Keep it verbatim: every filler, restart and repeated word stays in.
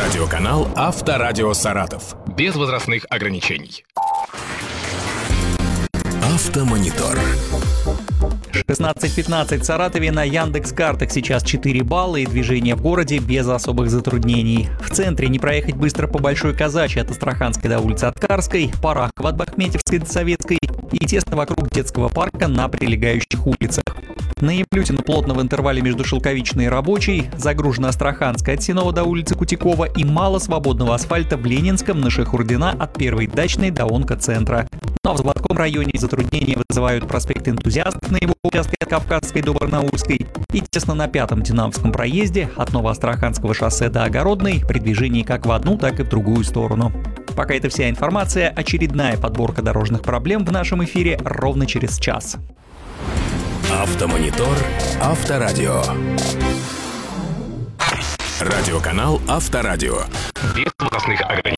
Радиоканал «Авторадио Саратов». Без возрастных ограничений. Автомонитор. шестнадцать пятнадцать в Саратове. На Яндекс.Картах сейчас четыре балла и движение в городе без особых затруднений. В центре не проехать быстро по Большой Казачьей от Астраханской до улицы Откарской, Парахова от Бахметьевской до Советской и тесно вокруг детского парка на прилегающих улицах. На Еплютина плотно в интервале между Шелковичной и Рабочей, загружена Астраханская от Синова до улицы Кутикова и мало свободного асфальта в Ленинском на Шейхурдина от Первой Дачной до онкоцентра. Но в Заводском районе затруднения вызывают проспект Энтузиастов на его участке от Кавказской до Барнаульской и тесно на Пятом Динамовском проезде от Новоастраханского шоссе до Огородной при движении как в одну, так и в другую сторону. Пока это вся информация, очередная подборка дорожных проблем в нашем эфире ровно через час. Автомонитор. Авторадио. Радиоканал «Авторадио». Без возрастных ограничений.